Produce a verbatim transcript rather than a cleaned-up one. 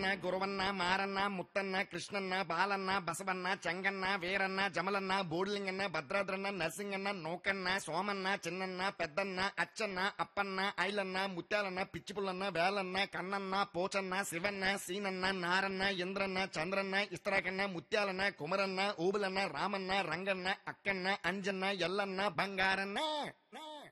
వీరన్న, గురవన్న, మారన్న, ముత్తన్న, కృష్ణన్న, బాలన్న, బసవన్న, చెంగన్న, వీరన్న, జమలన్న, బోడిలింగన్న, భద్రాద్రన్న, నరసింగన్న, నూకన్న, సోమన్న, చిన్నన్న, పెద్దన్న, అచ్చన్న, అప్పన్న, ఐలన్న, ముత్యాలన్న, పిచ్చిపుల్లన్న, వేలన్న, కన్నన్న, పోచన్న, శివన్న, సీనన్న, నారన్న, ఇంద్రన్న, చంద్రన్న, ఇస్తరాకన్న, ముత్యాలన్న, కుమరన్న, ఊబులన్న, రామన్న, రంగన్న, అక్కన్న, అంజన్న, ఎల్లన్న, బంగారన్న.